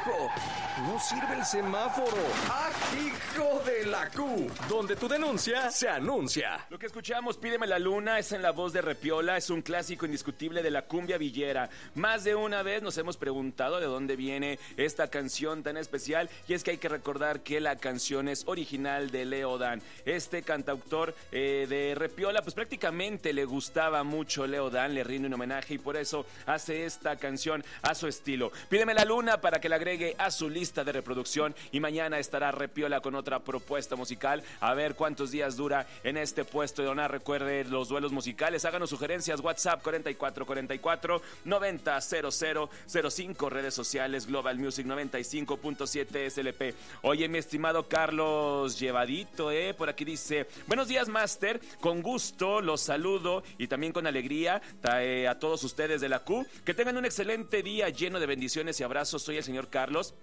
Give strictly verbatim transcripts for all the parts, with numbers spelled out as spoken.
¡Hijo! ¡No sirve el semáforo! ¡Ah, hijo de la Q! Donde tu denuncia se anuncia. Lo que escuchamos, Pídeme la Luna, es en la voz de Repiola, es un clásico indiscutible de la cumbia villera. Más de una vez nos hemos preguntado de dónde viene esta canción tan especial, y es que hay que recordar que la canción es original de Leo Dan. Este cantautor eh, de Repiola, pues prácticamente le gustaba mucho Leo Dan, le rinde un homenaje y por eso hace esta canción a su estilo. Pídeme la Luna para que la agregue a su lista de reproducción y mañana estará Repiola con otra propuesta musical. A ver cuántos días dura en este puesto de honor. Recuerde los duelos musicales, háganos sugerencias, WhatsApp cuarenta y cuatro cuarenta y cuatro noventa cero cero cero cinco, redes sociales Global Music noventa y cinco punto siete S L P. Oye, mi estimado Carlos Llevadito, eh, por aquí dice: buenos días, Master, con gusto los saludo y también con alegría eh, a todos ustedes de la Q, que tengan un excelente día lleno de bendiciones y abrazos. Soy el señor Carlos.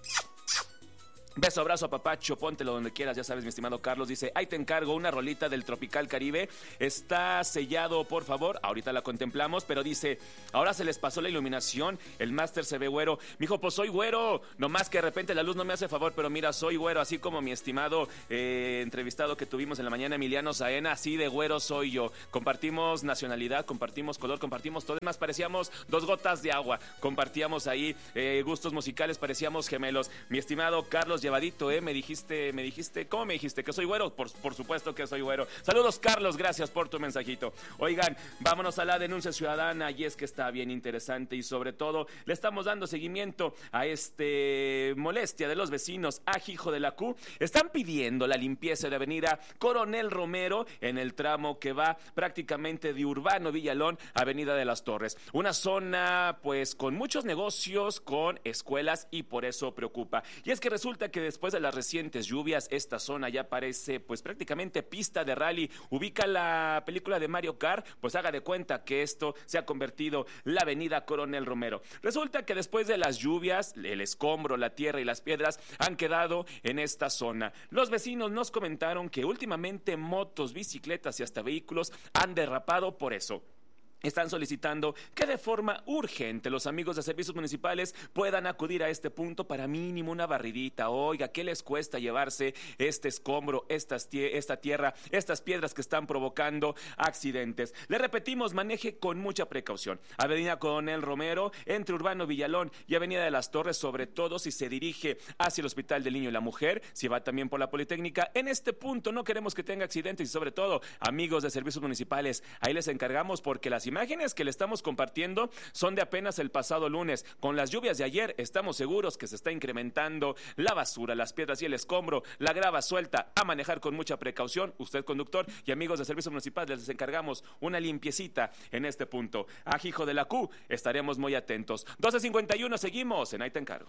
Beso, abrazo, papacho, póntelo donde quieras, ya sabes, mi estimado Carlos. Dice: ahí te encargo una rolita del Tropical Caribe. Está sellado, por favor. Ahorita la contemplamos, pero dice: ahora se les pasó la iluminación, el máster se ve güero. Mijo, pues soy güero, nomás que de repente la luz no me hace favor, pero mira, soy güero, así como mi estimado eh, entrevistado que tuvimos en la mañana, Emiliano Saena, así de güero soy yo. Compartimos nacionalidad, compartimos color, compartimos todo. Además, parecíamos dos gotas de agua. Compartíamos ahí eh, gustos musicales, parecíamos gemelos. Mi estimado Carlos Llevadito, eh, me dijiste, me dijiste, ¿cómo me dijiste? ¿Que soy güero? Por, por supuesto que soy güero. Saludos, Carlos, gracias por tu mensajito. Oigan, vámonos a la denuncia ciudadana, y es que está bien interesante y sobre todo le estamos dando seguimiento a este molestia de los vecinos a Hijo de la Q. Están pidiendo la limpieza de avenida Coronel Romero en el tramo que va prácticamente de Urbano Villalón a Avenida de las Torres. Una zona pues con muchos negocios, con escuelas, y por eso preocupa. Y es que resulta que después de las recientes lluvias, esta zona ya parece pues prácticamente pista de rally. Ubica la película de Mario Kart, pues haga de cuenta que esto se ha convertido la avenida Coronel Romero. Resulta que después de las lluvias, el escombro, la tierra y las piedras han quedado en esta zona. Los vecinos nos comentaron que últimamente motos, bicicletas y hasta vehículos han derrapado por eso. Están solicitando que de forma urgente los amigos de servicios municipales puedan acudir a este punto para mínimo una barridita. Oiga, ¿qué les cuesta llevarse este escombro, estas tie- esta tierra, estas piedras que están provocando accidentes? Le repetimos, maneje con mucha precaución. Avenida Coronel Romero, entre Urbano Villalón y Avenida de las Torres, sobre todo si se dirige hacia el Hospital del Niño y la Mujer, si va también por la Politécnica. En este punto no queremos que tenga accidentes y sobre todo, amigos de servicios municipales, ahí les encargamos porque las imágenes que le estamos compartiendo son de apenas el pasado lunes. Con las lluvias de ayer estamos seguros que se está incrementando la basura, las piedras y el escombro, la grava suelta. A manejar con mucha precaución. Usted, conductor, y amigos de servicios municipales, les encargamos una limpiecita en este punto. A Hijo de la Q estaremos muy atentos. doce cincuenta y uno, seguimos en Ahí te encargo.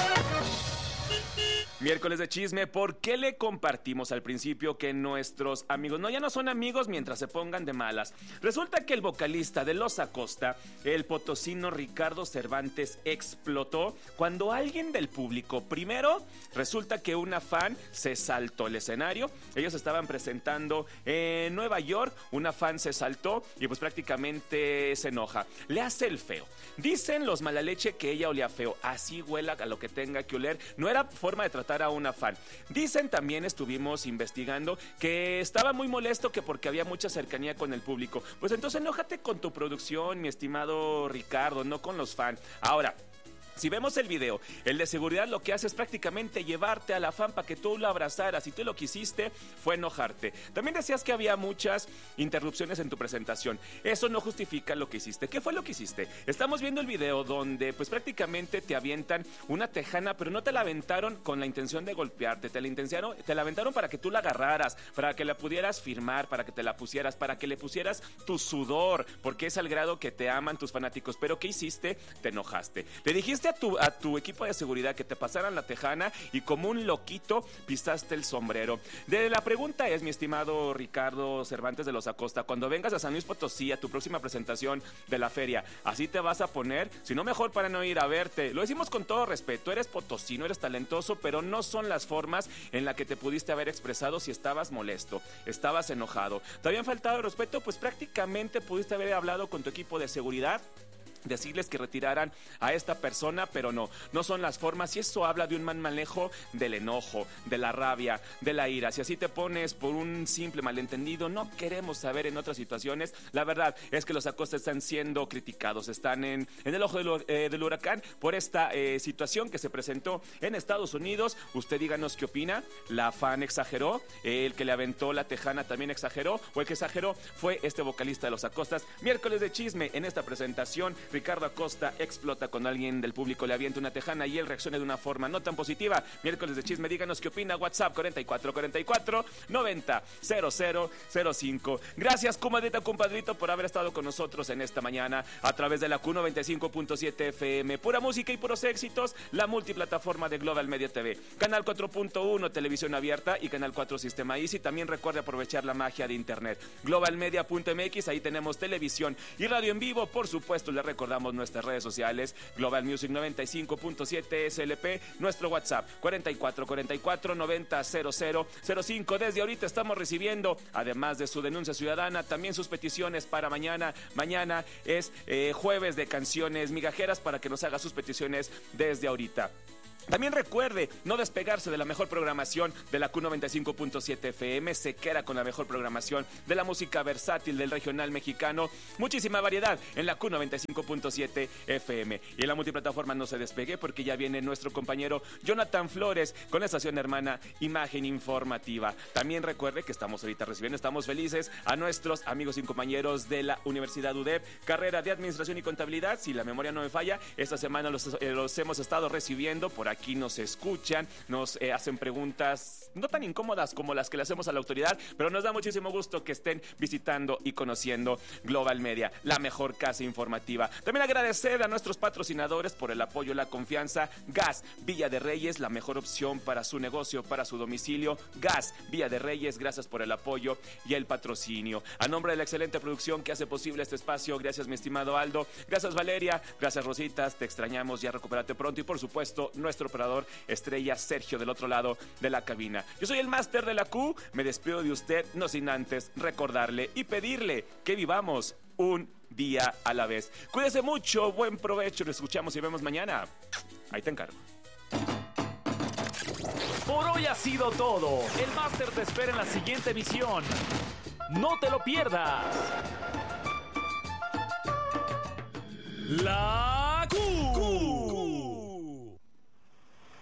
Miércoles de chisme. ¿Por qué le compartimos al principio que nuestros amigos no ya no son amigos mientras se pongan de malas? Resulta que el vocalista de Los Acosta, el potosino Ricardo Cervantes, explotó cuando alguien del público, primero, resulta que una fan se saltó el escenario. Ellos estaban presentando en Nueva York, una fan se saltó y pues prácticamente se enoja. Le hace el feo. Dicen los malaleche que ella olía feo. Así huela a lo que tenga que oler. No era forma de tratar a una fan. Dicen, también estuvimos investigando, que estaba muy molesto que porque había mucha cercanía con el público. Pues entonces enójate con tu producción, mi estimado Ricardo, no con los fans. Ahora, si vemos el video, el de seguridad lo que hace es prácticamente llevarte a la fan para que tú lo abrazaras, y tú lo que hiciste fue enojarte. También decías que había muchas interrupciones en tu presentación. Eso no justifica lo que hiciste. ¿Qué fue lo que hiciste? Estamos viendo el video donde pues prácticamente te avientan una tejana, pero no te la aventaron con la intención de golpearte. Te la intencionaron, te la aventaron para que tú la agarraras, para que la pudieras firmar, para que te la pusieras, para que le pusieras tu sudor, porque es al grado que te aman tus fanáticos. Pero ¿qué hiciste? Te enojaste. Le dijiste a tu, a tu equipo de seguridad que te pasaran la tejana y como un loquito pisaste el sombrero. De la pregunta es, mi estimado Ricardo Cervantes de Los Acosta, cuando vengas a San Luis Potosí a tu próxima presentación de la feria, ¿así te vas a poner? Si no, mejor para no ir a verte. Lo decimos con todo respeto, eres potosino, eres talentoso, pero no son las formas en las que te pudiste haber expresado si estabas molesto, estabas enojado. ¿Te habían faltado el respeto? Pues prácticamente pudiste haber hablado con tu equipo de seguridad decirles que retiraran a esta persona, pero no, no son las formas, y eso habla de un mal manejo del enojo, de la rabia, de la ira. Si así te pones por un simple malentendido, no queremos saber en otras situaciones. La verdad es que los Acosta están siendo criticados, están en, en el ojo del, eh, del huracán por esta eh, situación que se presentó en Estados Unidos. Usted díganos qué opina. ¿La fan exageró? ¿El que le aventó la tejana también exageró? ¿O el que exageró fue este vocalista de los Acostas? Miércoles de chisme. En esta presentación, Ricardo Acosta explota cuando alguien del público le avienta una tejana y él reacciona de una forma no tan positiva. Miércoles de chisme, díganos qué opina. WhatsApp cuarenta y cuatro cuarenta y cuatro noventa cero cero cero cinco. Gracias, comadrita, compadrito, por haber estado con nosotros en esta mañana a través de la Q noventa y cinco punto siete F M. Pura música y puros éxitos. La multiplataforma de Global Media T V. Canal cuatro punto uno, televisión abierta, y Canal cuatro, Sistema Easy. También recuerde aprovechar la magia de internet. global media punto m x, ahí tenemos televisión y radio en vivo. Por supuesto, le recordamos nuestras redes sociales, Global Music noventa y cinco punto siete S L P, nuestro WhatsApp cuarenta y cuatro cuarenta y cuatro noventa cero cero cero cinco. Desde ahorita estamos recibiendo, además de su denuncia ciudadana, también sus peticiones para mañana. Mañana es eh, jueves de canciones migajeras, para que nos haga sus peticiones desde ahorita. También recuerde no despegarse de la mejor programación de la Q noventa y cinco punto siete F M. Se queda con la mejor programación de la música versátil del regional mexicano. Muchísima variedad en la Q noventa y cinco punto siete F M. Y en la multiplataforma no se despegue, porque ya viene nuestro compañero Jonathan Flores con la estación hermana Imagen Informativa. También recuerde que estamos ahorita recibiendo, estamos felices a nuestros amigos y compañeros de la Universidad U D E P, carrera de Administración y Contabilidad. Si la memoria no me falla, esta semana los, eh, los hemos estado recibiendo por aquí. Aquí nos escuchan, nos eh, hacen preguntas no tan incómodas como las que le hacemos a la autoridad, pero nos da muchísimo gusto que estén visitando y conociendo Global Media, la mejor casa informativa. También agradecer a nuestros patrocinadores por el apoyo y la confianza. Gas Villa de Reyes, la mejor opción para su negocio, para su domicilio. Gas Villa de Reyes, gracias por el apoyo y el patrocinio. A nombre de la excelente producción que hace posible este espacio, gracias mi estimado Aldo, gracias Valeria, gracias Rositas, te extrañamos, ya recupérate pronto, y por supuesto nuestro operador estrella Sergio del otro lado de la cabina. Yo soy el máster de la Q, me despido de usted, no sin antes recordarle y pedirle que vivamos un día a la vez. Cuídese mucho, buen provecho, nos escuchamos y vemos mañana. Ahí te encargo. Por hoy ha sido todo. El máster te espera en la siguiente emisión. No te lo pierdas. La